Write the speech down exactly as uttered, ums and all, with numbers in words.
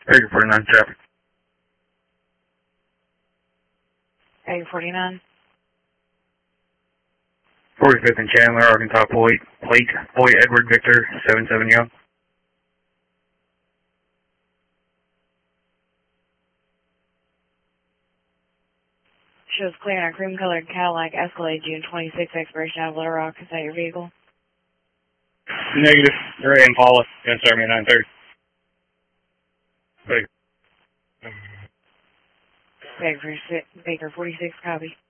Baker forty-nine traffic. Baker forty-nine. forty-fifth and Chandler, Arkansas, plate, plate, Boy Edward Victor, seven seven Young. Shows clear on a cream-colored Cadillac Escalade, June twenty-sixth, expiration out of Little Rock. Is that your vehicle? Negative. Ray and Paula, gonna start me at nine thirty. Baker. Baker, Baker forty-six, copy.